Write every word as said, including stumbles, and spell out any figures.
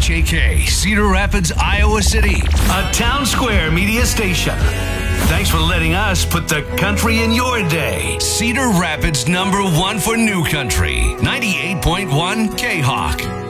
H A K, Cedar Rapids, Iowa City. A Town Square media station. Thanks for letting us put the country in your day. Cedar Rapids number one for new country. ninety-eight point one K-Hawk.